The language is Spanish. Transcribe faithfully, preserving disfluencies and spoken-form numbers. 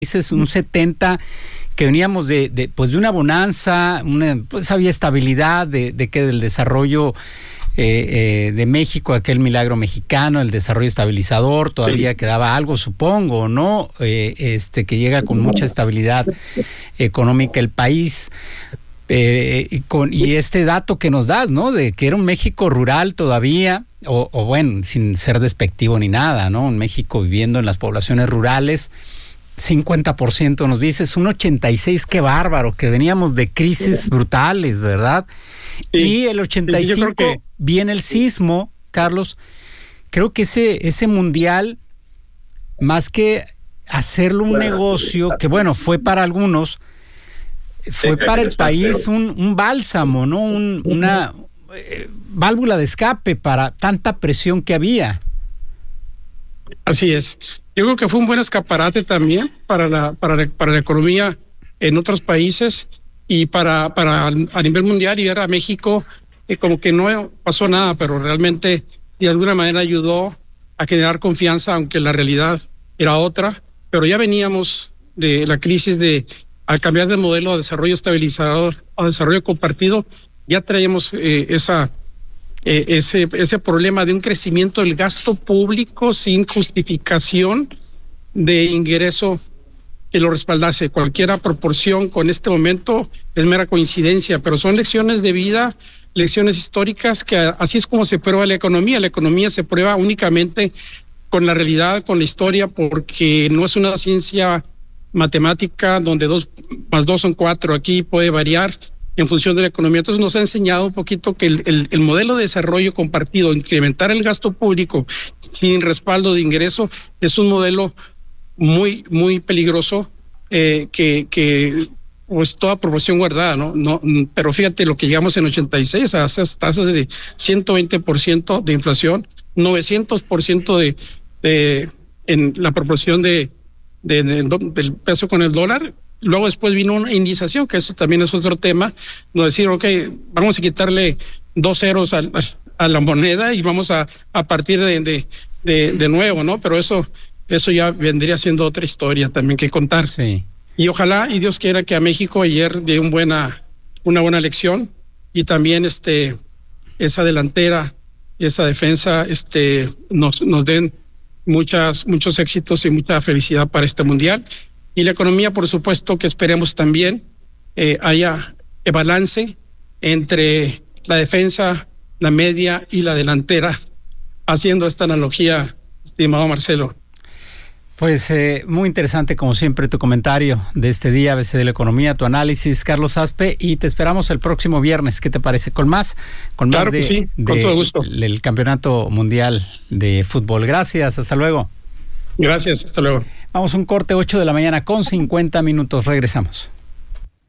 Es un setenta que veníamos de, de pues de una bonanza, una, pues había estabilidad de, de que del desarrollo eh, eh, de México, aquel milagro mexicano, el desarrollo estabilizador, todavía sí quedaba algo, supongo, ¿no? Eh, este que llega con mucha estabilidad económica el país. Eh, y, con, y este dato que nos das, ¿no? De que era un México rural todavía, o, o bueno, sin ser despectivo ni nada, ¿no? Un México viviendo en las poblaciones rurales. cincuenta por ciento nos dices, un ochenta y seis, qué bárbaro, que veníamos de crisis brutales, ¿verdad? Sí. Y el ochenta y cinco, sí, que viene el sismo, Carlos. Creo que ese, ese mundial, más que hacerlo un negocio, que bueno, fue para algunos, fue para el país un, un bálsamo, ¿no? Un, una eh, válvula de escape para tanta presión que había. Así es. Yo creo que fue un buen escaparate también para la para la, para la economía en otros países y para para a nivel mundial, y ver a México eh, como que no pasó nada, pero realmente de alguna manera ayudó a generar confianza, aunque la realidad era otra. Pero ya veníamos de la crisis de al cambiar de modelo a desarrollo estabilizador a desarrollo compartido, ya traíamos eh, esa Eh, ese ese problema de un crecimiento del gasto público sin justificación de ingreso que lo respaldase. Cualquier proporción con este momento es mera coincidencia, pero son lecciones de vida, lecciones históricas, que así es como se prueba la economía. La economía se prueba únicamente con la realidad, con la historia, porque no es una ciencia matemática donde dos más dos son cuatro. Aquí puede variar en función de la economía. Entonces nos ha enseñado un poquito que el, el, el modelo de desarrollo compartido, incrementar el gasto público sin respaldo de ingreso, es un modelo muy, muy peligroso, eh, que, que pues toda proporción guardada, ¿no? No, pero fíjate lo que llegamos en ochenta y seis, a esas tasas de ciento veinte por ciento de inflación, novecientos por ciento de, de en la proporción de, de, de, de del peso con el dólar. Luego después vino una indización, que eso también es otro tema, no decir, ok, vamos a quitarle dos ceros a, a la moneda y vamos a, a partir de, de, de, de nuevo, ¿no? Pero eso, eso ya vendría siendo otra historia también que contar. Sí. Y ojalá, y Dios quiera, que a México ayer dé un buena, una buena lección, y también este, esa delantera, esa defensa, este, nos, nos den muchas, muchos éxitos y mucha felicidad para este mundial. Y la economía, por supuesto, que esperemos también eh, haya balance entre la defensa, la media y la delantera, haciendo esta analogía, estimado Marcelo. Pues eh, muy interesante, como siempre, tu comentario de este día, A B C de la Economía, tu análisis, Carlos Aspe, y te esperamos el próximo viernes. ¿Qué te parece? Con más, con más claro de, que sí, con de, todo gusto. del Campeonato Mundial de Fútbol. Gracias, hasta luego. Gracias, hasta luego. Vamos a un corte, ocho de la mañana con cincuenta minutos, regresamos.